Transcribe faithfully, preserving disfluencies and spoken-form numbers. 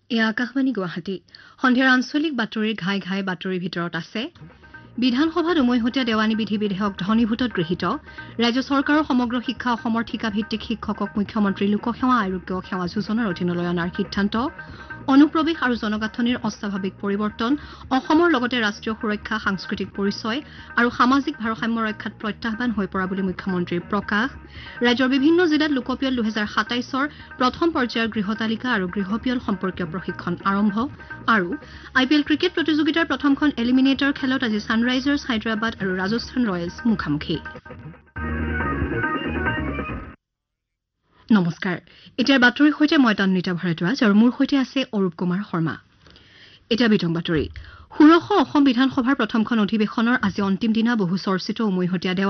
এয়া আকাশবাণী গুৱাহাটী সন্ধিয়াৰ আঞ্চলিক বাতৰিৰ ঘাই ঘাই বাতৰিৰ ভিতৰত আছে বিধানসভাত উমৈহতীয়া দেৱানী বিধি বিধেয়ক ধনীভোটত গৃহীত ৰাজ্য চৰকাৰৰ সমগ্ৰ শিক্ষা অসমৰ ঠিকাভিত্তিক শিক্ষকক মুখ্যমন্ত্ৰী লোকসেৱা আৰোগ্য সেৱা যোজনাৰ অধীনলৈ অনাৰ সিদ্ধান্ত অনুপ্ৰৱেশ আৰু জনগাঁথনিৰ অস্বাভাৱিক পৰিৱৰ্তন অসমৰ লগতে ৰাষ্ট্ৰীয় সুৰক্ষা সাংস্কৃতিক পৰিচয় আৰু সামাজিক ভাৰসাম্য ৰক্ষাত প্ৰত্যাহ্বান হৈ পৰা বুলি মুখ্যমন্ত্ৰীৰ প্ৰকাশ ৰাজ্যৰ বিভিন্ন জিলাত লোকপিয়ল দুহেজাৰ সাতাইছৰ প্ৰথম পৰ্যায়ৰ গৃহতালিকা আৰু গৃহপিয়ল সম্পৰ্কীয় প্ৰশিক্ষণ আৰম্ভ আৰু আইপিএল ক্ৰিকেট প্ৰতিযোগিতাৰ প্ৰথমখন এলিমিনেটৰ খেলত আজি ছানৰাইজাৰ্ছ হায়দৰাবাদ আৰু ৰাজস্থান ৰয়েলছ মুখামুখি নমস্কাৰ এতিয়াৰ বাতৰিৰ সৈতে মই তান্বিতা ভৰদ্বাজ আৰু মোৰ সৈতে আছে অৰূপ কুমাৰ শৰ্মা এতিয়া বিতং বাতৰি ষোড়শ অসম বিধানসভাৰ প্ৰথমখন অধিৱেশনৰ আজি অন্তিম দিনা বহু চৰ্চিত উমৈহতীয়া